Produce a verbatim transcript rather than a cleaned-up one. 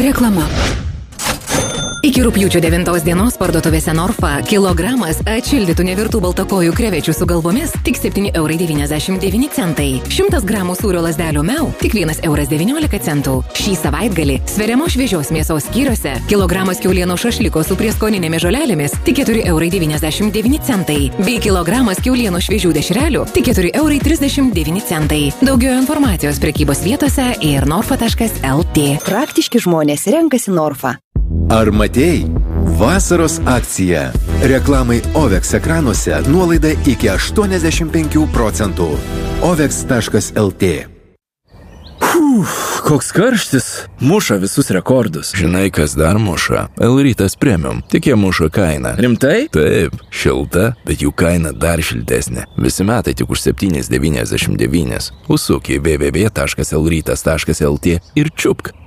Reklama. Iki rugpjūčio devintos dienos parduotuvėse Norfa kilogramas atšildytų nevirtų baltakojų krevečių su galvomis tik septyni eurai devyniasdešimt devyni centai. šimtas gramų sūrio lazdelių meu tik vienas euras devyniolika centų. Šį savaitgalį sveriamos šviežios mėsos skyriuose kilogramas kiaulieno šašliko su prieskoninėmis žolelėmis tik keturi eurai devyniasdešimt devyni centai. Bei kilogramas kiaulieno šviežių dešrelių tik keturi eurai trisdešimt devyni centai. Daugiau informacijos prekybos vietose ir norfa taškas lt. Praktiški žmonės renkasi Norfa. Ar matėjai? Vasaros akcija. Reklamai Ovex ekranuose nuolaida iki aštuoniasdešimt penkių procentų. ovex taškas lt. Uf, koks karštis. Muša visus rekordus. Žinai, kas dar muša? L-Rytas Premium. Tik jie muša kainą. Rimtai? Taip, šilta, bet jų kaina dar šiltesnė. Visi metai tik už septyni devyniasdešimt devyni. Užsuk į w w w taškas l rytas taškas lt ir čiupk.